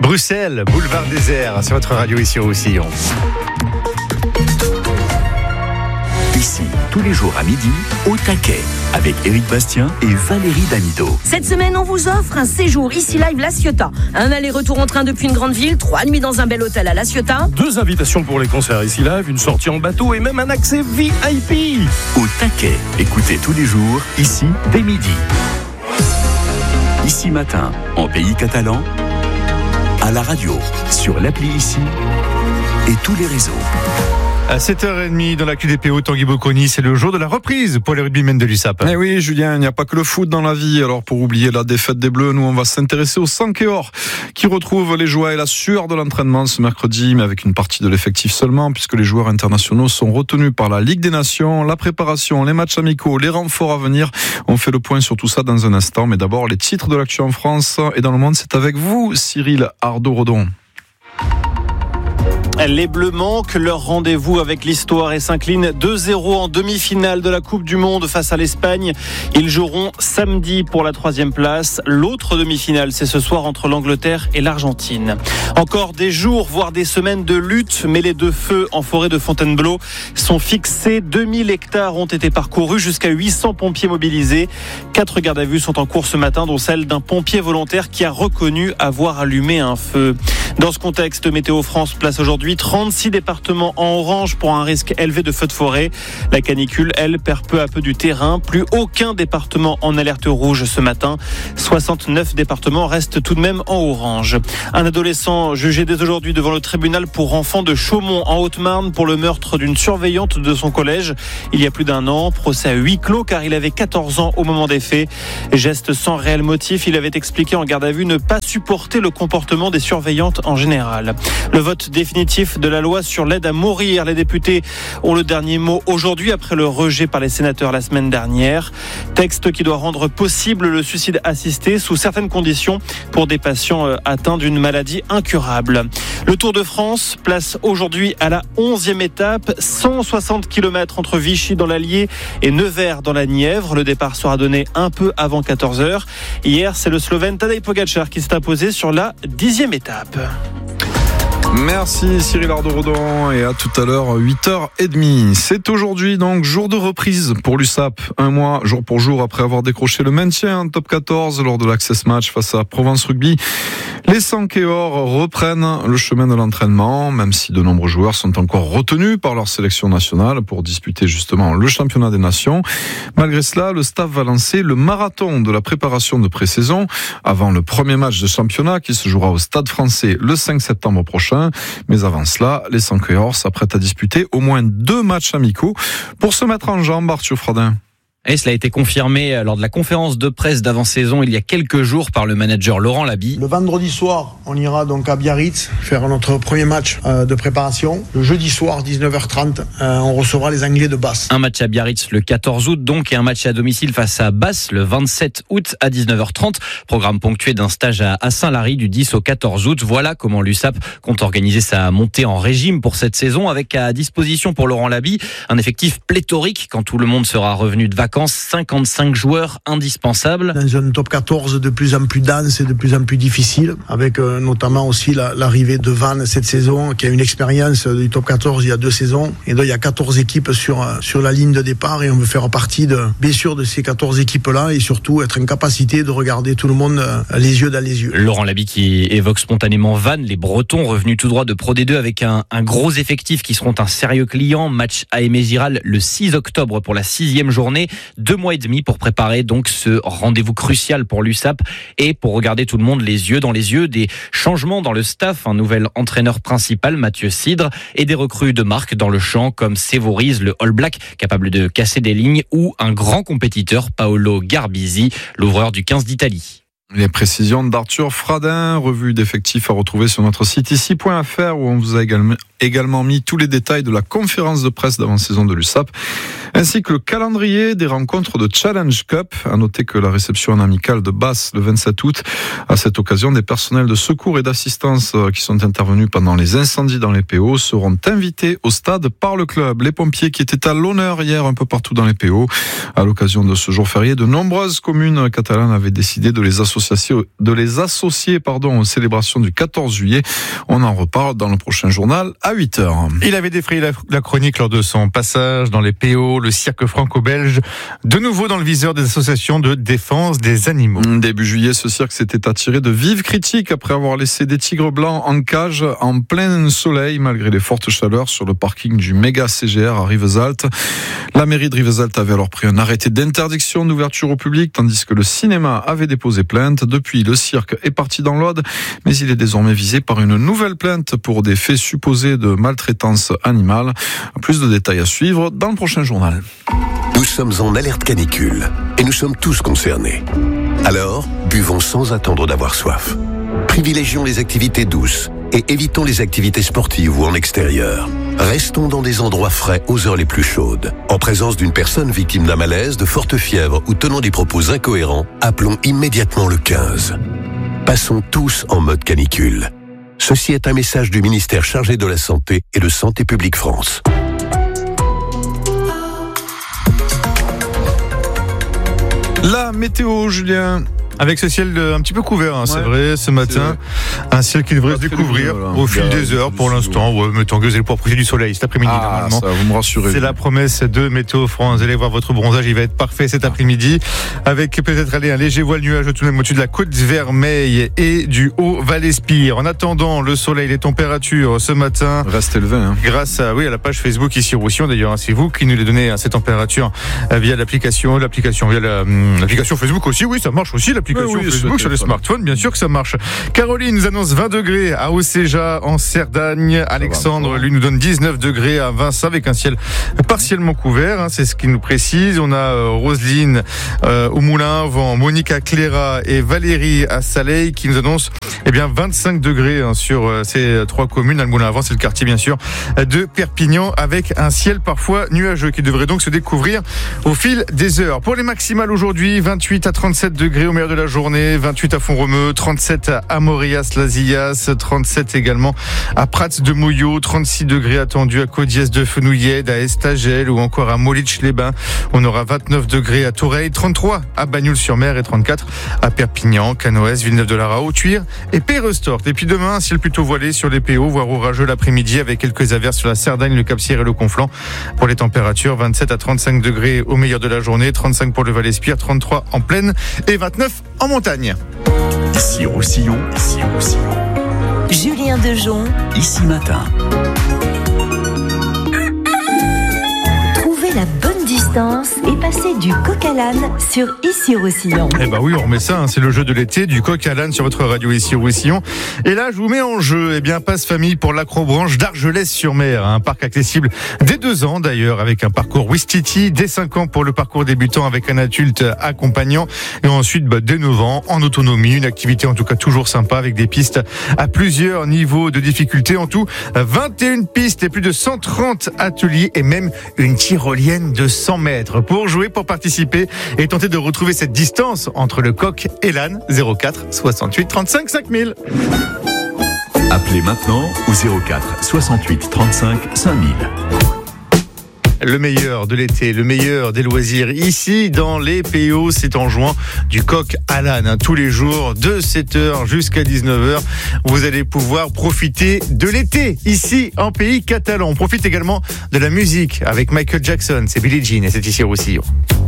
Bruxelles, boulevard désert, sur votre radio ici au Roussillon. Ici, tous les jours à midi, au taquet, avec Éric Bastien et Valérie Damido. Cette semaine, on vous offre un séjour ici live La Ciotat. Un aller-retour en train depuis une grande ville, 3 nuits dans un bel hôtel à La Ciotat. 2 invitations pour les concerts ici live, une sortie en bateau et même un accès VIP. Au taquet, écoutez tous les jours, ici, dès midi. Ici matin, en pays catalan, à la radio, sur l'appli Ici et tous les réseaux. À 7h30 dans la QDPO Tanguy Bocconi, c'est le jour de la reprise pour les rugbymen de l'USAP. Eh oui, Julien, il n'y a pas que le foot dans la vie. Alors pour oublier la défaite des Bleus, nous on va s'intéresser aux Sankéors qui retrouvent les joies et la sueur de l'entraînement ce mercredi, mais avec une partie de l'effectif seulement, puisque les joueurs internationaux sont retenus par la Ligue des Nations. La préparation, les matchs amicaux, les renforts à venir. On fait le point sur tout ça dans un instant, mais d'abord les titres de l'actu en France et dans le monde, c'est avec vous, Cyril Ardo-Rodon. Les Bleus manquent leur rendez-vous avec l'histoire et s'inclinent 2-0 en demi-finale de la Coupe du Monde face à l'Espagne. Ils joueront samedi pour la 3e place. L'autre demi-finale, c'est ce soir entre l'Angleterre et l'Argentine. Encore des jours, voire des semaines de lutte, mais les deux feux en forêt de Fontainebleau sont fixés. 2000 hectares ont été parcourus, jusqu'à 800 pompiers mobilisés. 4 gardes à vue sont en cours ce matin, dont celle d'un pompier volontaire qui a reconnu avoir allumé un feu. Dans ce contexte, Météo France place aujourd'hui 36 départements en orange pour un risque élevé de feux de forêt. La canicule, elle, perd peu à peu du terrain. Plus aucun département en alerte rouge ce matin. 69 départements restent tout de même en orange. Un adolescent jugé dès aujourd'hui devant le tribunal pour enfants de Chaumont en Haute-Marne pour le meurtre d'une surveillante de son collège il y a plus d'un an. Procès à huis clos car il avait 14 ans au moment des faits. Geste sans réel motif, il avait expliqué en garde à vue ne pas supporter le comportement des surveillantes en général. Le vote définitif de la loi sur l'aide à mourir. Les députés ont le dernier mot aujourd'hui après le rejet par les sénateurs la semaine dernière. Texte qui doit rendre possible le suicide assisté sous certaines conditions pour des patients atteints d'une maladie incurable. Le Tour de France place aujourd'hui à la 11e étape, 160 km entre Vichy dans l'Allier et Nevers dans la Nièvre. Le départ sera donné un peu avant 14h. Hier, c'est le Slovène Tadej Pogačar qui s'est imposé sur la 10e étape. Merci Cyril Ardo-Rodon et à tout à l'heure 8h30. C'est aujourd'hui donc jour de reprise pour l'USAP. Un mois jour pour jour après avoir décroché le maintien en top 14 lors de l'Access Match face à Provence Rugby. Les Sankéors reprennent le chemin de l'entraînement, même si de nombreux joueurs sont encore retenus par leur sélection nationale pour disputer justement le championnat des nations. Malgré cela, le staff va lancer le marathon de la préparation de pré-saison avant le premier match de championnat qui se jouera au Stade Français le 5 septembre prochain. Mais avant cela, les Sankéors s'apprêtent à disputer au moins 2 matchs amicaux pour se mettre en jambes, Arthur Fradin. Et cela a été confirmé lors de la conférence de presse d'avant-saison il y a quelques jours par le manager Laurent Laby. Le vendredi soir, on ira donc à Biarritz faire notre premier match de préparation. Le jeudi soir, 19h30, on recevra les Anglais de Basse. Un match à Biarritz le 14 août donc et un match à domicile face à Basse le 27 août à 19h30. Programme ponctué d'un stage à Saint-Lary du 10 au 14 août. Voilà comment l'USAP compte organiser sa montée en régime pour cette saison avec à disposition pour Laurent Laby un effectif pléthorique quand tout le monde sera revenu de vacances. 55 joueurs indispensables. Dans un top 14 de plus en plus dense et de plus en plus difficile, avec notamment aussi l'arrivée de Van cette saison, qui a une expérience du top 14 il y a 2 saisons. Et donc il y a 14 équipes sur la ligne de départ et on veut faire partie bien sûr de ces 14 équipes-là et surtout être en capacité de regarder tout le monde les yeux dans les yeux. Laurent Laby qui évoque spontanément Van, les Bretons revenus tout droit de Pro D2 avec un gros effectif qui seront un sérieux client. Match à Aimé Giral le 6 octobre pour la 6e journée. 2 mois et demi pour préparer donc ce rendez-vous crucial pour l'USAP et pour regarder tout le monde les yeux dans les yeux. Des changements dans le staff, un nouvel entraîneur principal, Mathieu Cidre, et des recrues de marque dans le champ comme Sévoriz, le All Black, capable de casser des lignes, ou un grand compétiteur, Paolo Garbisi, l'ouvreur du 15 d'Italie. Les précisions d'Arthur Fradin, revue d'effectifs à retrouver sur notre site ici.fr où on vous a également également mis tous les détails de la conférence de presse d'avant-saison de l'USAP, ainsi que le calendrier des rencontres de Challenge Cup. À noter que la réception en amicale de Basse le 27 août. À cette occasion, des personnels de secours et d'assistance qui sont intervenus pendant les incendies dans les PO seront invités au stade par le club. Les pompiers qui étaient à l'honneur hier un peu partout dans les PO. À l'occasion de ce jour férié, de nombreuses communes catalanes avaient décidé de les associer aux célébrations du 14 juillet. On en reparle dans le prochain journal à 8h. Il avait défrayé la chronique lors de son passage dans les PO, le cirque franco-belge, de nouveau dans le viseur des associations de défense des animaux. Début juillet, ce cirque s'était attiré de vives critiques après avoir laissé des tigres blancs en cage en plein soleil malgré les fortes chaleurs sur le parking du méga CGR à Rivesaltes. La mairie de Rivesaltes avait alors pris un arrêté d'interdiction d'ouverture au public tandis que le cinéma avait déposé plainte. Depuis, le cirque est parti dans l'Aude, mais il est désormais visé par une nouvelle plainte pour des faits supposés de maltraitance animale. Plus de détails à suivre dans le prochain journal. Nous sommes en alerte canicule et nous sommes tous concernés. Alors, buvons sans attendre d'avoir soif. Privilégions les activités douces et évitons les activités sportives ou en extérieur. Restons dans des endroits frais aux heures les plus chaudes. En présence d'une personne victime d'un malaise, de forte fièvre ou tenant des propos incohérents, appelons immédiatement le 15. Passons tous en mode canicule. Ceci est un message du ministère chargé de la Santé et de Santé publique France. La météo, Julien. Avec ce ciel un petit peu couvert, c'est vrai, ce matin. Un ciel qui devrait se découvrir au fil des heures pour l'instant. Ouais, mais tant que vous allez pouvoir profiter du soleil cet après-midi, normalement. Ça, vous me rassurez. C'est la promesse de Météo France. Vous allez voir votre bronzage, il va être parfait cet après-midi. Avec peut-être un léger voile nuageux tout de même au-dessus de la côte Vermeille et du Haut-Val-Espire. En attendant, le soleil, les températures ce matin. Reste élevé, Grâce à la page Facebook ici au Roussillon, d'ailleurs, c'est vous qui nous les donnez, ces températures via l'application Facebook aussi. Oui, ça marche aussi, l'application Facebook sur les smartphones, bien sûr que ça marche. Caroline nous annonce 20 degrés à Océja en Cerdagne. Alexandre, lui, nous donne 19 degrés à Vincent avec un ciel partiellement couvert, c'est ce qu'il nous précise. On a Roselyne au Moulin Vent, Monique à Cléra et Valérie à Saleil qui nous annoncent 25 degrés sur ces trois communes. Le Moulin Vent, c'est le quartier bien sûr de Perpignan avec un ciel parfois nuageux qui devrait donc se découvrir au fil des heures. Pour les maximales aujourd'hui, 28 à 37 degrés au meilleur de la journée, 28 à Font-Romeu, 37 à Maurias-Lazillas, 37 également à Prats de Mouillot, 36 degrés attendus à Caudiès de Fenouillède, à Estagel ou encore à Molich-les-Bains. On aura 29 degrés à Toreil, 33 à Bagnoul-sur-Mer et 34 à Perpignan, Canoës, Villeneuve-de-la-Raho, Tuire et Pérestort. Et puis demain, un ciel plutôt voilé sur les PO, voire orageux l'après-midi avec quelques averses sur la Cerdagne, le Cap-Sierre et le Conflent. Pour les températures, 27 à 35 degrés au meilleur de la journée, 35 pour le Val-Espire, 33 en plaine et 29 en montagne. Ici Roussillon, Julien Dejon, ici matin. Trouvez la bonne distance et passez du coq à l'âne sur Ici Roussillon. Oui, on remet ça, c'est le jeu de l'été du coq à l'âne sur votre radio Ici Roussillon. Et là, je vous mets en jeu, passe famille pour l'Acrobranche d'Argelès-sur-Mer, un parc accessible dès 2 ans d'ailleurs, avec un parcours Ouistiti, dès 5 ans pour le parcours débutant avec un adulte accompagnant, et ensuite dès 9 ans en autonomie, une activité en tout cas toujours sympa avec des pistes à plusieurs niveaux de difficulté, en tout 21 pistes et plus de 130 ateliers et même une tyrolienne de 100 mètres. Pour jouer, pour participer et tenter de retrouver cette distance entre le coq et l'âne, 04 68 35 5000. Appelez maintenant au 04 68 35 5000. Le meilleur de l'été, le meilleur des loisirs ici dans les PO, c'est en jouant du coq à l'âne. Tous les jours de 7h jusqu'à 19h, vous allez pouvoir profiter de l'été ici en pays catalan. On profite également de la musique avec Michael Jackson, c'est Billie Jean et c'est ici au Roussillon.